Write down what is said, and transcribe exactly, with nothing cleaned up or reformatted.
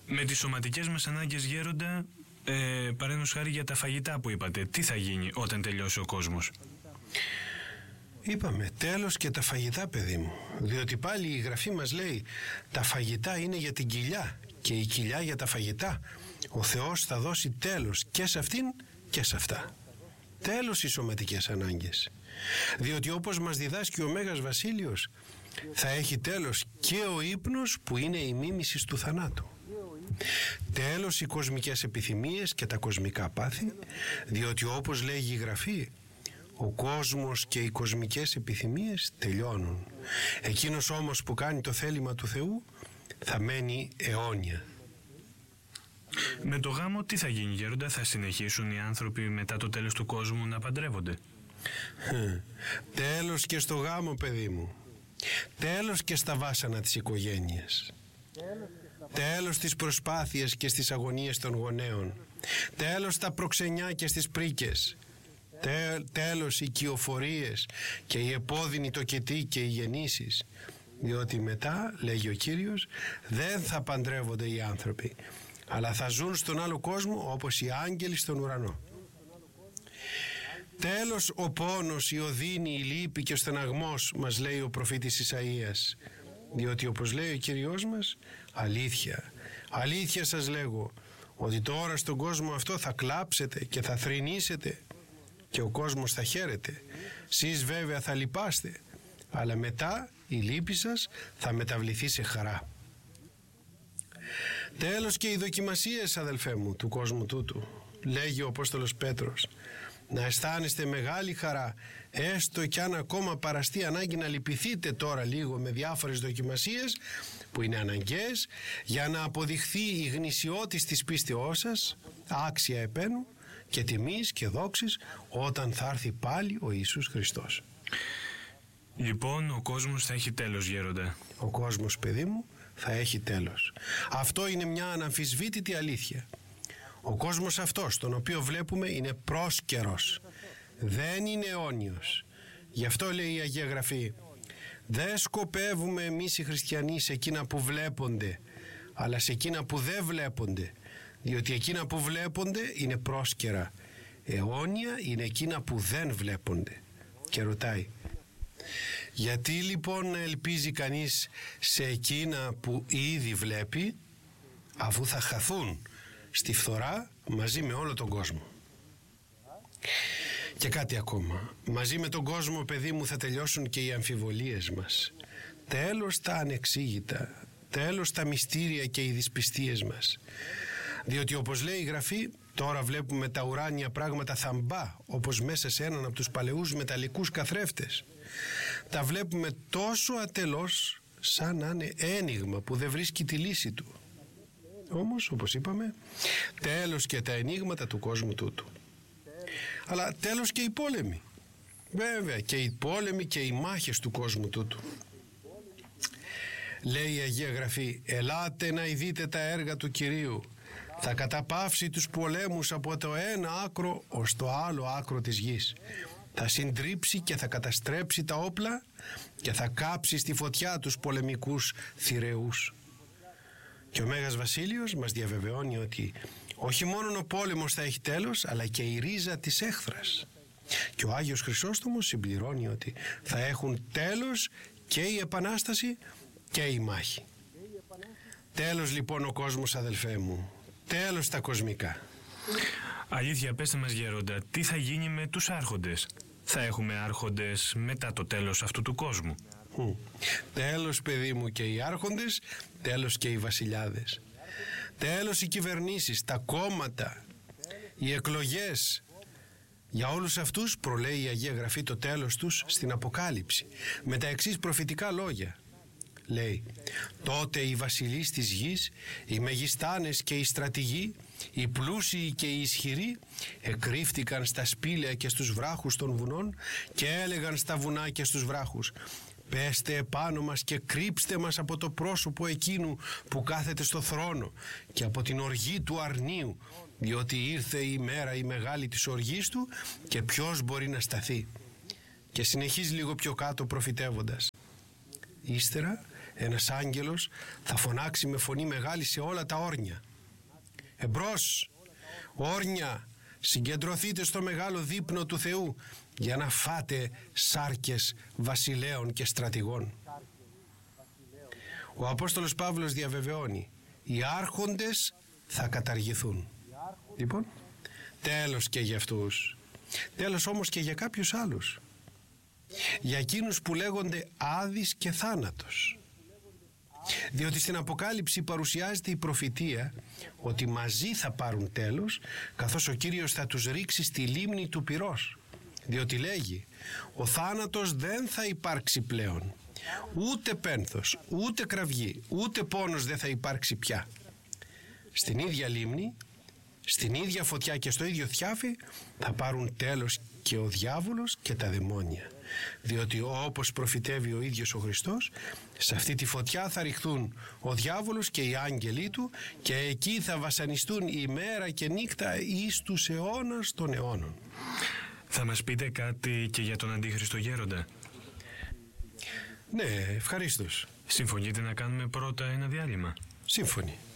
Με τις σωματικές μας ανάγκες, γέροντα, ε, παραδείγματος χάρη για τα φαγητά που είπατε, τι θα γίνει όταν τελειώσει ο κόσμος? Είπαμε τέλος και τα φαγητά, παιδί μου, διότι πάλι η Γραφή μας λέει τα φαγητά είναι για την κοιλιά και η κοιλιά για τα φαγητά. Ο Θεός θα δώσει τέλος και σε αυτήν και σε αυτά. Τέλος οι σωματικές ανάγκες, διότι όπως μας διδάσκει ο Μέγας Βασίλειος, θα έχει τέλος και ο ύπνος που είναι η μίμηση του θανάτου. Τέλος οι κοσμικές επιθυμίες και τα κοσμικά πάθη, διότι όπως λέγει η Γραφή, ο κόσμος και οι κοσμικές επιθυμίες τελειώνουν. Εκείνος όμως που κάνει το θέλημα του Θεού θα μένει αιώνια. Με το γάμο τι θα γίνει, γέροντα? Θα συνεχίσουν οι άνθρωποι μετά το τέλος του κόσμου να παντρεύονται? Τέλος και στο γάμο, παιδί μου. Τέλος και στα βάσανα της οικογένειας. Τέλος στις προσπάθειες και στις αγωνίες των γονέων. Τέλος στα προξενιά και στις πρίκες. Τε, τέλος οι κυοφορίες και οι επώδυνοι τοκετοί και οι γεννήσεις. Διότι μετά, λέγει ο Κύριος, δεν θα παντρεύονται οι άνθρωποι, αλλά θα ζουν στον άλλο κόσμο όπως οι άγγελοι στον ουρανό. Τέλος ο πόνος, η οδύνη, η λύπη και ο στεναγμός, μας λέει ο προφήτης Ισαΐας, διότι όπως λέει ο Κύριος μας, αλήθεια, αλήθεια σας λέγω, ότι τώρα στον κόσμο αυτό θα κλάψετε και θα θρηνήσετε και ο κόσμος θα χαίρεται. Σεις βέβαια θα λυπάστε, αλλά μετά η λύπη σας θα μεταβληθεί σε χαρά. Τέλος και οι δοκιμασίες, αδελφέ μου, του κόσμου τούτου. Λέγει ο Απόστολος Πέτρος, να αισθάνεστε μεγάλη χαρά, έστω κι αν ακόμα παραστεί ανάγκη να λυπηθείτε τώρα λίγο με διάφορες δοκιμασίες που είναι αναγκαίες, για να αποδειχθεί η γνησιότης της πίστεώς σας, άξια επένου και τιμής και δόξης όταν θα έρθει πάλι ο Ιησούς Χριστός. Λοιπόν, ο κόσμος θα έχει τέλος, γέροντα. Ο κόσμος, παιδί μου, θα έχει τέλος. Αυτό είναι μια αναμφισβήτητη αλήθεια. Ο κόσμος αυτός, τον οποίο βλέπουμε, είναι πρόσκαιρος. Δεν είναι αιώνιος. Γι' αυτό λέει η Αγία Γραφή, δεν σκοπεύουμε εμείς οι χριστιανοί σε εκείνα που βλέπονται, αλλά σε εκείνα που δεν βλέπονται. Διότι εκείνα που βλέπονται είναι πρόσκαιρα. Αιώνια είναι εκείνα που δεν βλέπονται. Και ρωτάει, γιατί λοιπόν να ελπίζει κανείς σε εκείνα που ήδη βλέπει, αφού θα χαθούν στη φθορά μαζί με όλο τον κόσμο? Και κάτι ακόμα, μαζί με τον κόσμο, παιδί μου, θα τελειώσουν και οι αμφιβολίες μας. Τέλος τα ανεξήγητα, τέλος τα μυστήρια και οι δυσπιστίες μας. Διότι όπως λέει η Γραφή, τώρα βλέπουμε τα ουράνια πράγματα θαμπά, όπως μέσα σε έναν από τους παλαιούς μεταλλικούς καθρέφτες. Τα βλέπουμε τόσο ατελώς, σαν να είναι ένιγμα που δεν βρίσκει τη λύση του. Όμως, όπως είπαμε, τέλος και τα ενίγματα του κόσμου τούτου. Αλλά τέλος και οι πόλεμοι. Βέβαια, και οι πόλεμοι και οι μάχες του κόσμου τούτου. Λέει η Αγία Γραφή, ελάτε να ειδείτε τα έργα του Κυρίου. Θα καταπαύσει τους πολέμους από το ένα άκρο ως το άλλο άκρο της γης. Θα συντρίψει και θα καταστρέψει τα όπλα και θα κάψει στη φωτιά τους πολεμικούς θηρεούς. Και ο Μέγας Βασίλειος μας διαβεβαιώνει ότι όχι μόνο ο πόλεμος θα έχει τέλος, αλλά και η ρίζα της έχθρας. Και ο Άγιος Χρυσόστομος συμπληρώνει ότι θα έχουν τέλος και η Επανάσταση και η μάχη. Τέλος λοιπόν ο κόσμος, αδελφέ μου. Τέλος τα κοσμικά. Αλήθεια, πέστε μας, γέροντα, τι θα γίνει με τους άρχοντες? Θα έχουμε άρχοντες μετά το τέλος αυτού του κόσμου? Mm. Τέλος, παιδί μου, και οι άρχοντες, τέλος και οι βασιλιάδες. Τέλος οι κυβερνήσεις, τα κόμματα, οι εκλογές. Για όλους αυτούς προλέει η Αγία Γραφή το τέλος τους στην Αποκάλυψη με τα εξής προφητικά λόγια. Λέει, τότε οι βασιλείς της γης, οι μεγιστάνες και οι στρατηγοί, οι πλούσιοι και οι ισχυροί εκρύφτηκαν στα σπήλαια και στους βράχους των βουνών και έλεγαν στα βουνά και στους βράχους, πέστε επάνω μας και κρύψτε μας από το πρόσωπο εκείνου που κάθεται στο θρόνο και από την οργή του αρνίου, διότι ήρθε η μέρα η μεγάλη της οργής του και ποιος μπορεί να σταθεί. Και συνεχίζει λίγο πιο κάτω προφητεύοντας, ύστερα ένας άγγελος θα φωνάξει με φωνή μεγάλη σε όλα τα όρνια. Εμπρός, όρνια, συγκεντρωθείτε στο μεγάλο δείπνο του Θεού για να φάτε σάρκες βασιλέων και στρατηγών. Ο Απόστολος Παύλος διαβεβαιώνει, οι άρχοντες θα καταργηθούν. Λοιπόν, τέλος και για αυτούς. Τέλος όμως και για κάποιους άλλους. Για εκείνους που λέγονται Άδης και Θάνατος. Διότι στην Αποκάλυψη παρουσιάζεται η προφητεία ότι μαζί θα πάρουν τέλος, καθώς ο Κύριος θα τους ρίξει στη λίμνη του πυρός. Διότι λέγει, ο θάνατος δεν θα υπάρξει πλέον. Ούτε πένθος, ούτε κραυγή, ούτε πόνος δεν θα υπάρξει πια. Στην ίδια λίμνη, στην ίδια φωτιά και στο ίδιο θιάφι θα πάρουν τέλος και ο διάβολος και τα δαιμόνια. Διότι όπως προφητεύει ο ίδιος ο Χριστός, σε αυτή τη φωτιά θα ριχθούν ο διάβολος και οι άγγελοι του και εκεί θα βασανιστούν ημέρα και νύχτα εις τους αιώνας των αιώνων. Θα μας πείτε κάτι και για τον Αντίχριστο Γέροντα? Ναι, ευχαρίστως. Συμφωνείτε να κάνουμε πρώτα ένα διάλειμμα? Σύμφωνοι.